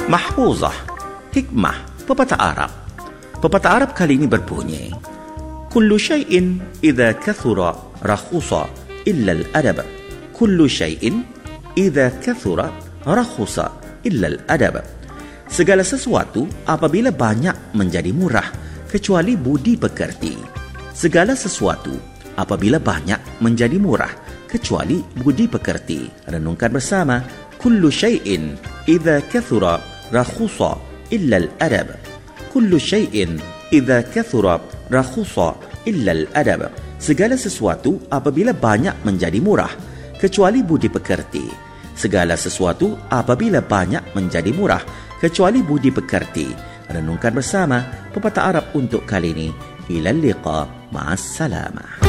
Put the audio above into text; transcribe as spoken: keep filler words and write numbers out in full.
Mahfuzah, hikmah, pepatah Arab. Pepatah Arab kali ini berbunyi, Kullu syai'in idza kathura rakhusa illa al-adab. Kullu syai'in idza kathura rakhusa illa al-adab. Segala sesuatu apabila banyak menjadi murah kecuali budi pekerti. Segala sesuatu apabila banyak menjadi murah kecuali budi pekerti. Renungkan bersama. Kullu syai'in idza kathura rakhusa illa al-adab. Kullu syai'in idza kathura rakhusa illa al-adab. Segala sesuatu apabila banyak menjadi murah kecuali budi pekerti. Segala sesuatu apabila banyak menjadi murah kecuali budi pekerti. Renungkan bersama pepatah Arab untuk kali ini. Ila liqa, ma'as salamah.